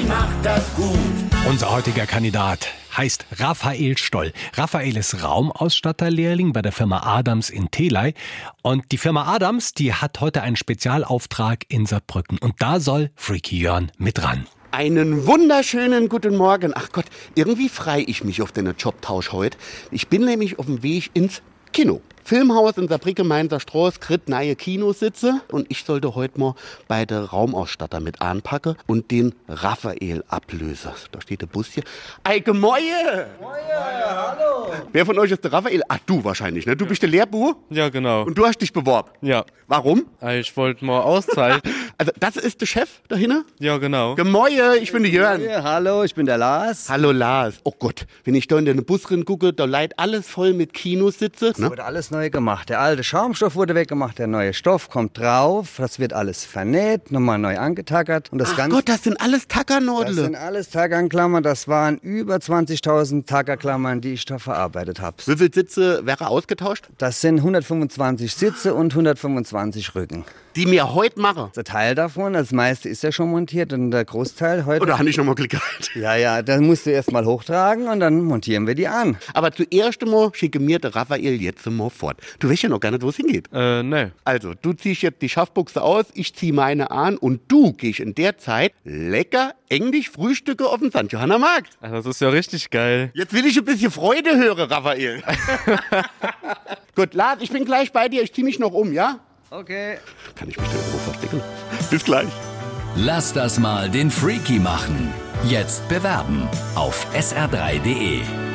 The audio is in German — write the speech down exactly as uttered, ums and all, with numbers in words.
macht das gut. Unser heutiger Kandidat heißt Raphael Stoll. Raphael ist Raumausstatterlehrling bei der Firma Adams in Theley. Und die Firma Adams, die hat heute einen Spezialauftrag in Saarbrücken. Und da soll Freaky Jörn mit ran. Einen wunderschönen guten Morgen. Ach Gott, irgendwie frei ich mich auf den Jobtausch heute. Ich bin nämlich auf dem Weg ins Kino. Filmhaus in Saarbrücken, Mainzer Straße, kriegt neue Kinositze. Und ich sollte heute mal bei der Raumausstatter mit anpacken und den Raphael ablösen. Da steht der Bus hier. Ei, Gemäue! Hallo! Wer von euch ist der Raphael? Ach, du wahrscheinlich, ne? Du bist der Lehrbuch? Ja, genau. Und du hast dich beworben? Ja. Warum? Ich wollte mal Auszeit. Also, das ist der Chef da hinten? Ja, genau. Gemäue, ich bin der Jörn. Ja, hallo, ich bin der Lars. Hallo Lars. Oh Gott, wenn ich da in den Bus drin gucke, da leiht alles voll mit Kinositze. Es wurde alles neu gemacht. Der alte Schaumstoff wurde weggemacht, der neue Stoff kommt drauf. Das wird alles vernäht, nochmal neu angetackert. Und das Ach Ganze, Gott, das sind alles das Tackernordle. sind alles Tackerklammern. Das waren über zwanzigtausend Tackerklammern, die ich da verarbeitet habe. Wie viele Sitze wäre ausgetauscht? Das sind hundertfünfundzwanzig Sitze und hundertfünfundzwanzig Rücken. Die mir heute mache. Der Teil davon, das meiste ist ja schon montiert und der Großteil heute... Oder habe ich noch mal Glück gehabt? Ja, ja, dann musst du erst mal hochtragen und dann montieren wir die an. Aber zuerst mal schicke mir der Raphael jetzt mal fort. Du weißt ja noch gar nicht, wo es hingeht. Äh, ne. Also, du ziehst jetzt die Schaffbuchse aus, ich zieh meine an und du gehst in der Zeit lecker englisch Frühstücke auf dem Sankt Johanner Markt. Ach, das ist ja richtig geil. Jetzt will ich ein bisschen Freude hören, Raphael. Gut, Lars, ich bin gleich bei dir. Ich zieh mich noch um, ja? Okay. Kann ich mich da irgendwo verstecken? Bis gleich. Lass das mal den Freaky machen. Jetzt bewerben auf s r drei punkt d e.